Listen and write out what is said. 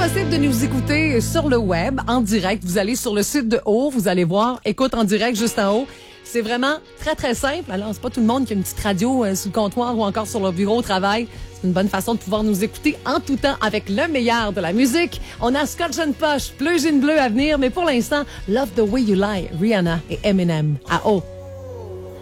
possible de nous écouter sur le web, en direct. Vous allez sur le site de Haut, vous allez voir, écoute en direct juste en haut. C'est vraiment très, très simple. Alors, c'est pas tout le monde qui a une petite radio sur le comptoir ou encore sur leur bureau au travail. C'est une bonne façon de pouvoir nous écouter en tout temps avec le meilleur de la musique. On a Scotch and Posh, Bleu Jean Bleu à venir, mais pour l'instant, Love the Way You Lie, Rihanna et Eminem à Haut.